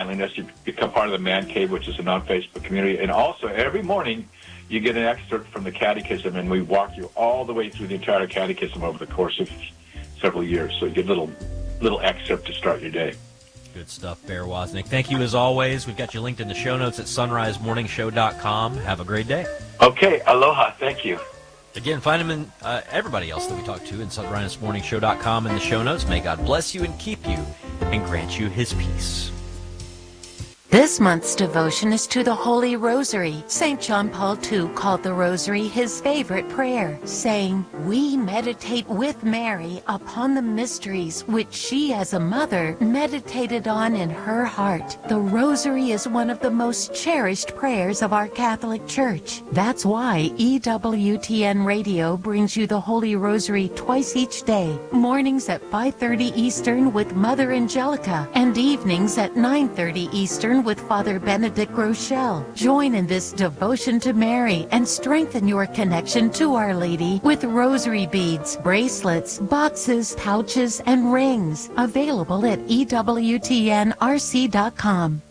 manliness. You become part of the Man Cave, which is a non-Facebook community. And also, every morning, you get an excerpt from the Catechism, and we walk you all the way through the entire Catechism over the course of several years. So you get a little excerpt to start your day. Good stuff, Bear Wozniak. Thank you as always. We've got you linked in the show notes at sunrisemorningshow.com. Have a great day. Okay, aloha. Thank you. Again, find him and everybody else that we talked to in sunrisemorningshow.com in the show notes. May God bless you and keep you and grant you his peace. This month's devotion is to the Holy Rosary. St. John Paul II called the Rosary his favorite prayer, saying, "We meditate with Mary upon the mysteries which she as a mother meditated on in her heart." The Rosary is one of the most cherished prayers of our Catholic Church. That's why EWTN Radio brings you the Holy Rosary twice each day, mornings at 5:30 Eastern with Mother Angelica, and evenings at 9:30 Eastern with Father Benedict Rochelle. Join in this devotion to Mary and strengthen your connection to Our Lady with rosary beads, bracelets, boxes, pouches, and rings. Available at EWTNRC.com.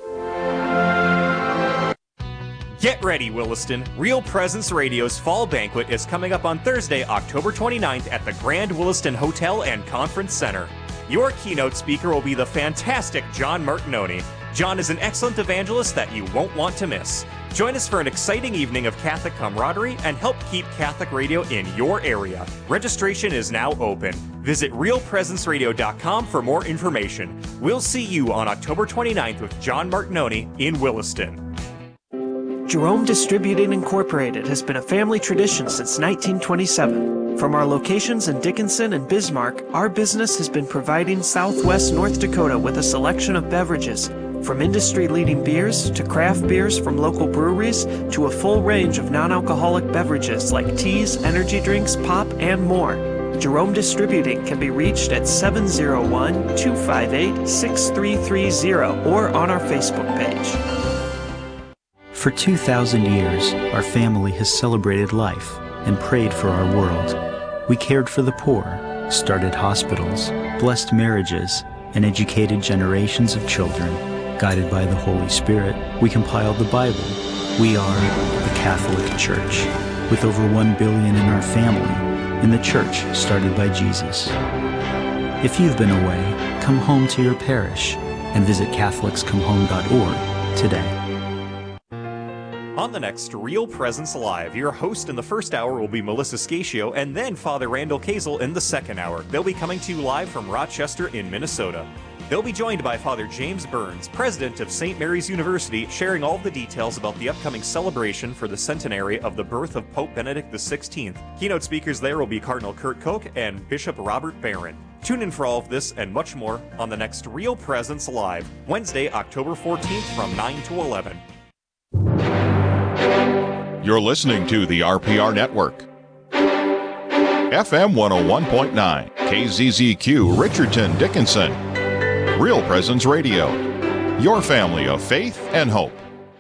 Get ready, Williston. Real Presence Radio's Fall Banquet is coming up on Thursday, October 29th at the Grand Williston Hotel and Conference Center. Your keynote speaker will be the fantastic John Martinoni. John is an excellent evangelist that you won't want to miss. Join us for an exciting evening of Catholic camaraderie and help keep Catholic radio in your area. Registration is now open. Visit realpresenceradio.com for more information. We'll see you on October 29th with John Martinoni in Williston. Jerome Distributing Incorporated has been a family tradition since 1927. From our locations in Dickinson and Bismarck, our business has been providing Southwest North Dakota with a selection of beverages, from industry-leading beers to craft beers from local breweries to a full range of non-alcoholic beverages like teas, energy drinks, pop, and more. Jerome Distributing can be reached at 701-258-6330 or on our Facebook page. For 2,000 years, our family has celebrated life and prayed for our world. We cared for the poor, started hospitals, blessed marriages, and educated generations of children. Guided by the Holy Spirit, we compiled the Bible. We are the Catholic Church, with over 1 billion in our family, in the church started by Jesus. If you've been away, come home to your parish and visit CatholicsComeHome.org today. On the next Real Presence Live, your host in the first hour will be Melissa Scatio and then Father Randall Kazel in the second hour. They'll be coming to you live from Rochester in Minnesota. They'll be joined by Father James Burns, president of St. Mary's University, sharing all the details about the upcoming celebration for the centenary of the birth of Pope Benedict XVI. Keynote speakers there will be Cardinal Kurt Koch and Bishop Robert Barron. Tune in for all of this and much more on the next Real Presence Live, Wednesday, October 14th from 9 to 11. You're listening to the RPR Network. FM 101.9, KZZQ, Richardson, Dickinson. Real Presence Radio, your family of faith and hope.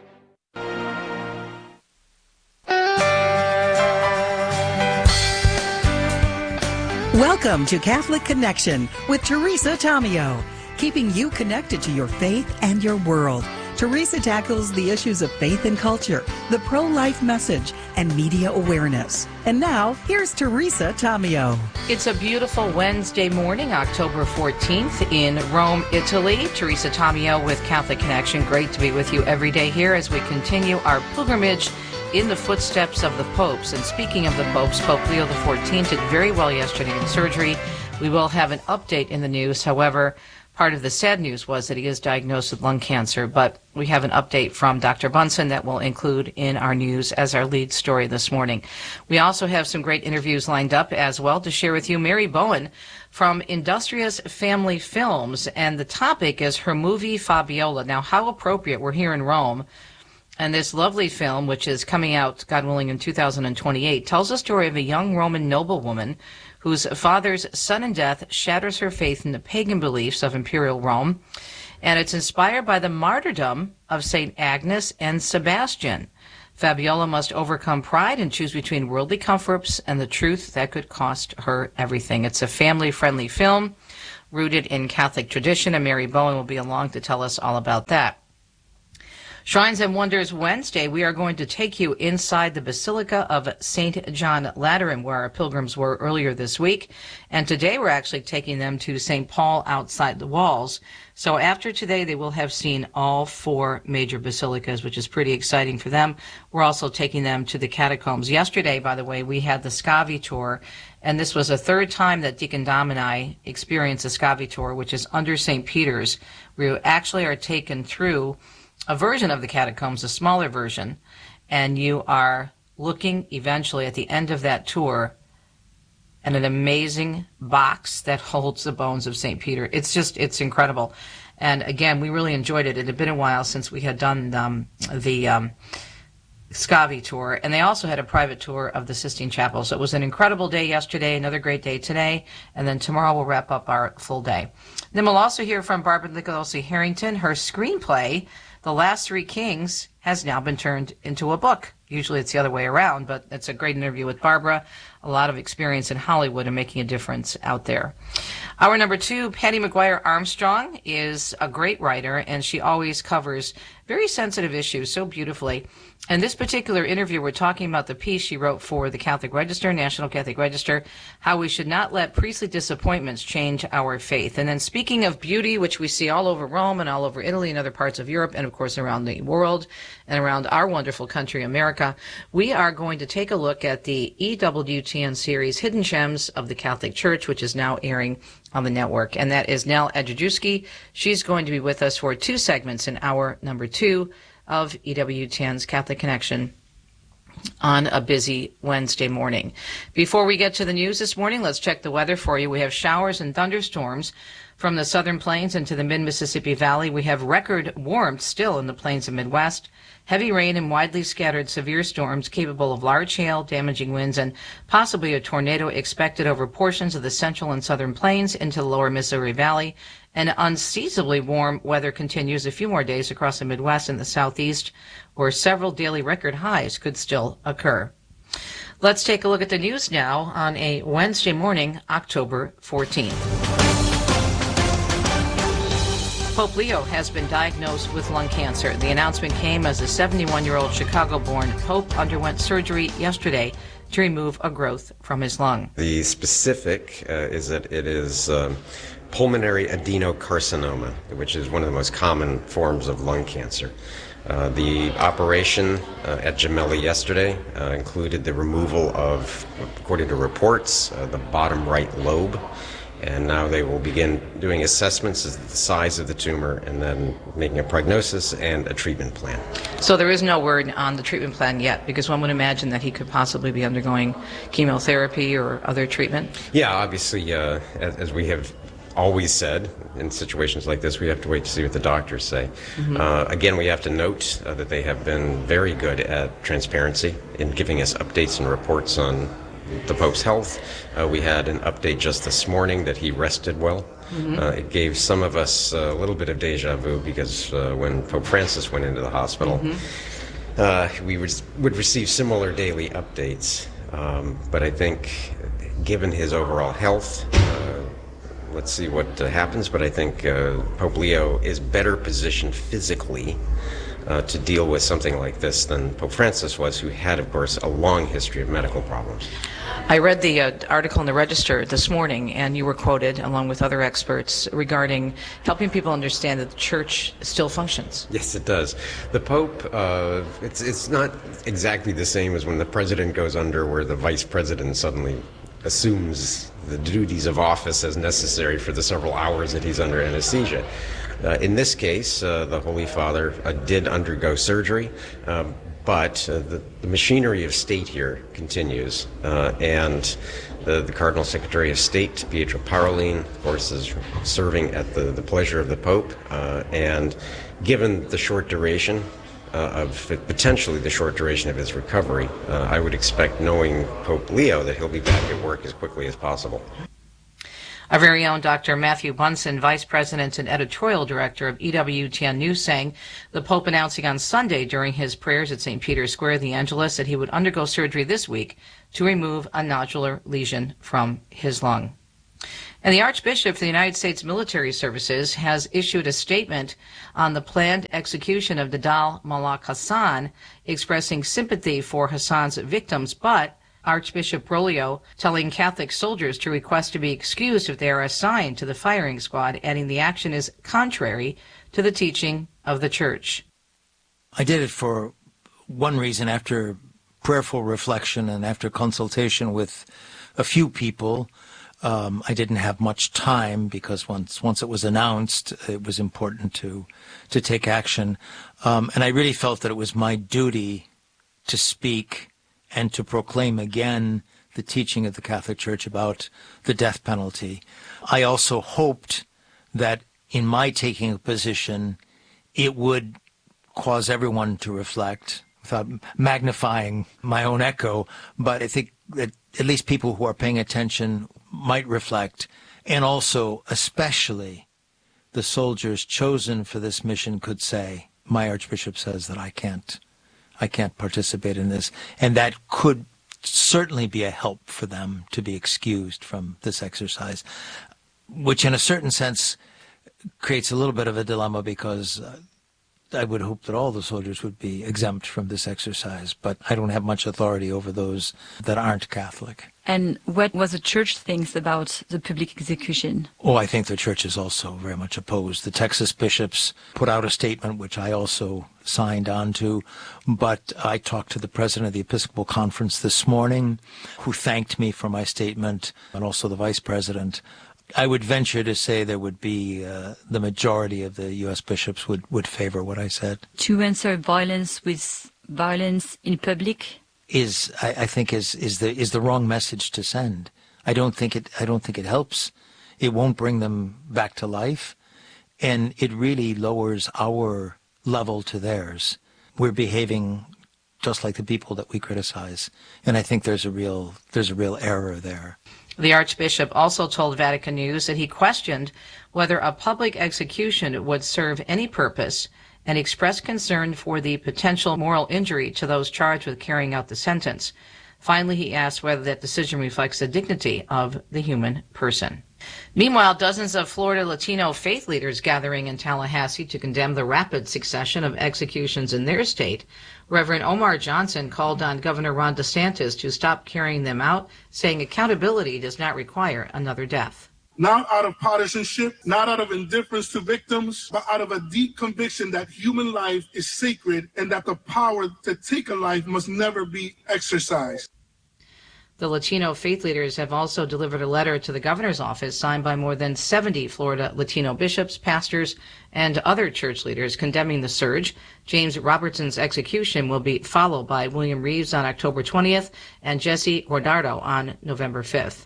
Welcome to Catholic Connection with Teresa Tomeo, keeping you connected to your faith and your world. Teresa tackles the issues of faith and culture, the pro-life message, and media awareness. And now, here's Teresa Tomeo. It's a beautiful Wednesday morning, October 14th in Rome, Italy. Teresa Tomeo with Catholic Connection. Great to be with you every day here as we continue our pilgrimage in the footsteps of the popes. And speaking of the popes, Pope Leo XIV did very well yesterday in surgery. We will have an update in the news. However, part of the sad news was that he is diagnosed with lung cancer, but we have an update from Dr. Bunson that we'll include in our news as our lead story this morning. We also have some great interviews lined up as well to share with you. Mary Bowen from Industrious Family Films, and the topic is her movie Fabiola. Now, how appropriate, we're here in Rome, and this lovely film, which is coming out, God willing, in 2028, tells the story of a young Roman noblewoman whose father's sudden death shatters her faith in the pagan beliefs of Imperial Rome. And it's inspired by the martyrdom of St. Agnes and Sebastian. Fabiola must overcome pride and choose between worldly comforts and the truth that could cost her everything. It's a family-friendly film rooted in Catholic tradition, and Mary Bowen will be along to tell us all about that. Shrines and Wonders Wednesday, we are going to take you inside the Basilica of St. John Lateran, where our pilgrims were earlier this week. And today we're actually taking them to St. Paul outside the walls. So after today, they will have seen all 4 major basilicas, which is pretty exciting for them. We're also taking them to the catacombs. Yesterday, by the way, we had the Scavi tour, and this was the 3rd time that Deacon Dom and I experienced the Scavi tour, which is under St. Peter's. We actually are taken through a version of the catacombs, a smaller version, and you are looking eventually at the end of that tour at an amazing box that holds the bones of St. Peter. It's incredible. And again, we really enjoyed it. It had been a while since we had done the Scavi tour, and they also had a private tour of the Sistine Chapel. So it was an incredible day yesterday, another great day today, and then tomorrow we'll wrap up our full day. Then we'll also hear from Barbara Nicolosi Harrington. Her screenplay, The Last 3 Kings, has now been turned into a book. Usually it's the other way around, but it's a great interview with Barbara. A lot of experience in Hollywood and making a difference out there. Our number 2, Patty McGuire Armstrong, is a great writer, and she always covers very sensitive issues so beautifully. In this particular interview, we're talking about the piece she wrote for the Catholic Register, National Catholic Register, how we should not let priestly disappointments change our faith. And then speaking of beauty, which we see all over Rome and all over Italy and other parts of Europe, and of course around the world and around our wonderful country, America, we are going to take a look at the EWTN series Hidden Gems of the Catholic Church, which is now airing on the network. And that is Nell Adjadjuski. She's going to be with us for 2 segments in hour number 2 of EWTN's Catholic Connection on a busy Wednesday morning. Before we get to the news this morning, let's check the weather for you. We have showers and thunderstorms from the southern plains into the mid-Mississippi Valley. We have record warmth still in the plains and Midwest. Heavy rain and widely scattered severe storms capable of large hail, damaging winds, and possibly a tornado expected over portions of the central and southern plains into the lower Missouri Valley. And unseasonably warm weather continues a few more days across the Midwest and the Southeast, where several daily record highs could still occur. Let's take a look at the news now on a Wednesday morning, October 14th. Pope Leo has been diagnosed with lung cancer. The announcement came as the 71-year-old Chicago-born Pope underwent surgery yesterday to remove a growth from his lung. The specific is that it is pulmonary adenocarcinoma, which is one of the most common forms of lung cancer. The operation at Gemelli yesterday included the removal of, according to reports, the bottom right lobe. And now they will begin doing assessments of the size of the tumor and then making a prognosis and a treatment plan. So there is no word on the treatment plan yet, because one would imagine that he could possibly be undergoing chemotherapy or other treatment? Yeah, obviously, as we have always said, in situations like this, we have to wait to see what the doctors say. Mm-hmm. Again, we have to note that they have been very good at transparency in giving us updates and reports on the Pope's health. We had an update just this morning that he rested well. Mm-hmm. It gave some of us a little bit of deja vu because when Pope Francis went into the hospital, mm-hmm. We would receive similar daily updates. But I think given his overall health, let's see what happens, but I think Pope Leo is better positioned physically to deal with something like this than Pope Francis was, who had, of course, a long history of medical problems. I read the article in the Register this morning, and you were quoted, along with other experts, regarding helping people understand that the Church still functions. Yes, it does. The Pope, it's not exactly the same as when the President goes under, where the Vice President suddenly assumes the duties of office as necessary for the several hours that he's under anesthesia. In this case, the Holy Father did undergo surgery, but the machinery of state here continues, and the Cardinal Secretary of State, Pietro Parolin, of course, is serving at the pleasure of the Pope, and given the short duration potentially the short duration of his recovery, I would expect, knowing Pope Leo, that he'll be back at work as quickly as possible. Our very own Dr. Matthew Bunson, Vice President and Editorial Director of EWTN News, saying the Pope announcing on Sunday during his prayers at St. Peter's Square, the Angelus, that he would undergo surgery this week to remove a nodular lesion from his lung. And the Archbishop of the United States Military Services has issued a statement on the planned execution of Nidal Malak Hassan, expressing sympathy for Hassan's victims, but Archbishop Broglio telling Catholic soldiers to request to be excused if they are assigned to the firing squad, adding the action is contrary to the teaching of the Church. I did it for one reason. After prayerful reflection and after consultation with a few people, I didn't have much time because once it was announced, it was important to take action. And I really felt that it was my duty to speak and to proclaim again the teaching of the Catholic Church about the death penalty. I also hoped that in my taking a position, it would cause everyone to reflect without magnifying my own echo. But I think that at least people who are paying attention might reflect, and also especially the soldiers chosen for this mission could say, my Archbishop says that I can't participate in this, and that could certainly be a help for them to be excused from this exercise, which in a certain sense creates a little bit of a dilemma, because I would hope that all the soldiers would be exempt from this exercise, but I don't have much authority over those that aren't Catholic. And what was the Church thinks about the public execution? Oh, I think the Church is also very much opposed. The Texas bishops put out a statement, which I also signed on to, but I talked to the president of the Episcopal Conference this morning, who thanked me for my statement, and also the vice president. I would venture to say there would be the majority of the U.S. bishops would favor what I said. To answer violence with violence in public is, I think, is the wrong message to send. I don't think it helps. It won't bring them back to life, and it really lowers our level to theirs. We're behaving just like the people that we criticize, and I think there's a real error there. The Archbishop also told Vatican News that he questioned whether a public execution would serve any purpose and expressed concern for the potential moral injury to those charged with carrying out the sentence. Finally, he asked whether that decision reflects the dignity of the human person. Meanwhile, dozens of Florida Latino faith leaders gathering in Tallahassee to condemn the rapid succession of executions in their state. Reverend Omar Johnson called on Governor Ron DeSantis to stop carrying them out, saying accountability does not require another death. Not out of partisanship, not out of indifference to victims, but out of a deep conviction that human life is sacred and that the power to take a life must never be exercised. The Latino faith leaders have also delivered a letter to the governor's office signed by more than 70 Florida Latino bishops, pastors, and other church leaders condemning the surge. James Robertson's execution will be followed by William Reeves on October 20th and Jesse Guardado on November 5th.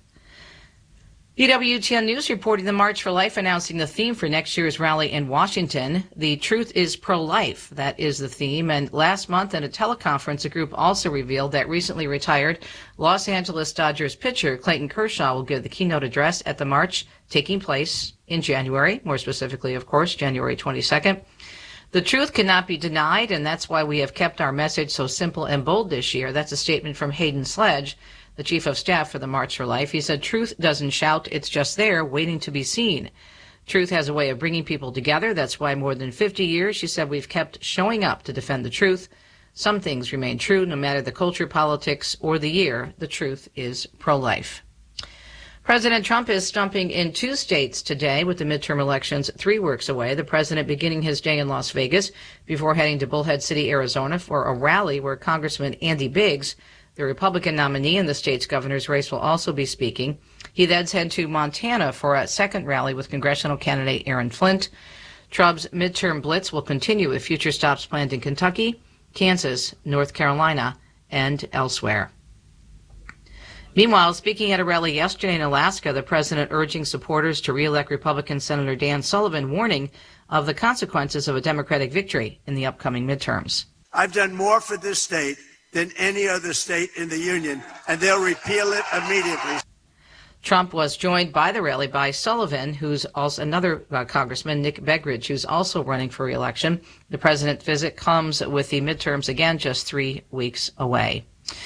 EWTN News reporting the March for Life announcing the theme for next year's rally in Washington. The truth is pro-life. That is the theme. And last month in a teleconference, the group also revealed that recently retired Los Angeles Dodgers pitcher Clayton Kershaw will give the keynote address at the march taking place in January, more specifically, of course, January 22nd. The truth cannot be denied, and that's why we have kept our message so simple and bold this year. That's a statement from Hayden Sledge, the chief of staff for the March for Life. He said, truth doesn't shout, it's just there, waiting to be seen. Truth has a way of bringing people together. That's why more than 50 years, she said, we've kept showing up to defend the truth. Some things remain true, no matter the culture, politics, or the year. The truth is pro-life. President Trump is stumping in 2 states today with the midterm elections 3 weeks away. The president beginning his day in Las Vegas before heading to Bullhead City, Arizona for a rally where Congressman Andy Biggs, the Republican nominee in the state's governor's race, will also be speaking. He then heads to Montana for a second rally with congressional candidate Aaron Flint. Trump's midterm blitz will continue with future stops planned in Kentucky, Kansas, North Carolina, and elsewhere. Meanwhile, speaking at a rally yesterday in Alaska, the president urging supporters to re-elect Republican Senator Dan Sullivan, warning of the consequences of a Democratic victory in the upcoming midterms. I've done more for this state than any other state in the union, and they'll repeal it immediately. Trump was joined by the rally by Sullivan, who's also another congressman, Nick Begridge, who's also running for re-election. The president's visit comes with the midterms again just 3 weeks away.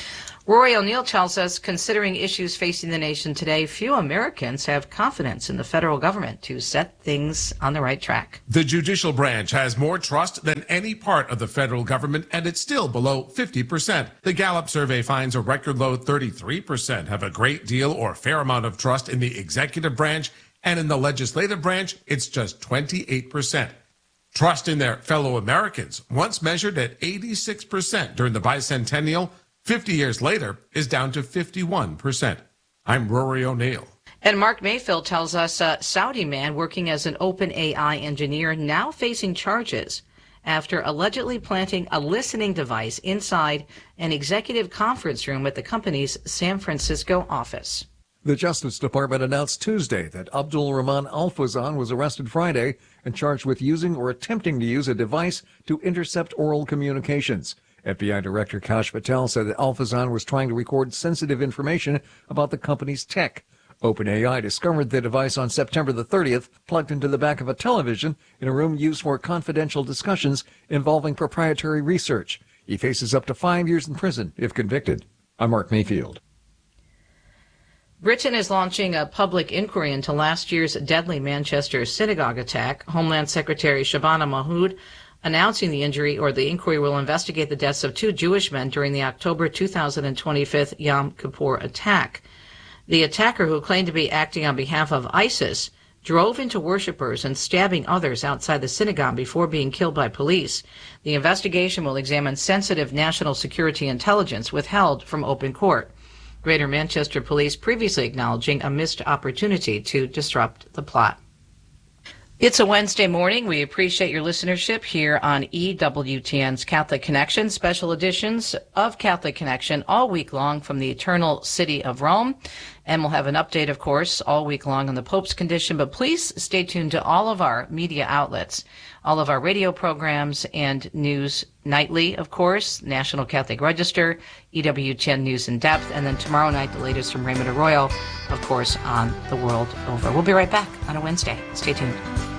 Rory O'Neill tells us, considering issues facing the nation today, few Americans have confidence in the federal government to set things on the right track. The judicial branch has more trust than any part of the federal government, and it's still below 50%. The Gallup survey finds a record low 33% have a great deal or fair amount of trust in the executive branch, and in the legislative branch, it's just 28%. Trust in their fellow Americans, once measured at 86% during the bicentennial, 50 years later, is down to 51%. I'm Rory O'Neill. And Mark Mayfield tells us a Saudi man working as an OpenAI engineer now facing charges after allegedly planting a listening device inside an executive conference room at the company's San Francisco office. The Justice Department announced Tuesday that Abdul Rahman Al-Fawzan was arrested Friday and charged with using or attempting to use a device to intercept oral communications. FBI Director Kash Patel said that Al-Fawzan was trying to record sensitive information about the company's tech. OpenAI discovered the device on September the 30th, plugged into the back of a television in a room used for confidential discussions involving proprietary research. He faces up to 5 years in prison if convicted. I'm Mark Mayfield. Britain is launching a public inquiry into last year's deadly Manchester synagogue attack. Homeland Secretary Shabana Mahmood announcing the inquiry will investigate the deaths of 2 Jewish men during the October 2025 Yom Kippur attack. The attacker, who claimed to be acting on behalf of ISIS, drove into worshipers and stabbing others outside the synagogue before being killed by police. The investigation will examine sensitive national security intelligence withheld from open court. Greater Manchester Police previously acknowledging a missed opportunity to disrupt the plot. It's a Wednesday morning. We appreciate your listenership here on EWTN's Catholic Connection, special editions of Catholic Connection all week long from the Eternal City of Rome. And we'll have an update, of course, all week long on the Pope's condition. But please stay tuned to all of our media outlets, all of our radio programs and news nightly, of course, National Catholic Register, EWTN News in Depth, and then tomorrow night, the latest from Raymond Arroyo, of course, on the world over. We'll be right back on a Wednesday. Stay tuned.